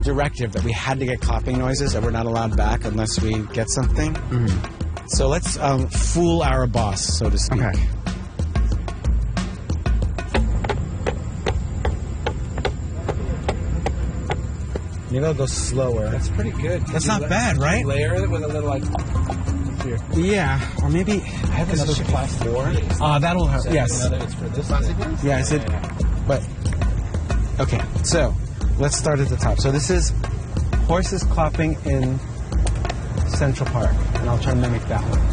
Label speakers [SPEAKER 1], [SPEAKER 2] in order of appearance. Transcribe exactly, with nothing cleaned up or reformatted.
[SPEAKER 1] directive that we had to get clapping noises, that we're not allowed back unless we get something.
[SPEAKER 2] Mm-hmm.
[SPEAKER 1] So let's um, fool our boss, so to speak.
[SPEAKER 2] Okay.
[SPEAKER 1] Maybe I'll go slower.
[SPEAKER 3] That's pretty good. Did
[SPEAKER 1] That's
[SPEAKER 3] you
[SPEAKER 1] not
[SPEAKER 3] la-
[SPEAKER 1] bad,
[SPEAKER 3] did you
[SPEAKER 1] right?
[SPEAKER 3] Layer it with a little like. Here.
[SPEAKER 1] Yeah, or maybe I have
[SPEAKER 3] Is
[SPEAKER 1] another
[SPEAKER 3] it class four?
[SPEAKER 1] Ah, uh, that'll help. Yes.
[SPEAKER 3] Another, it's for this consequence?
[SPEAKER 1] Yeah, is it? But okay, so let's start at the top. So this is horses clapping in Central Park, and I'll try to mimic that one.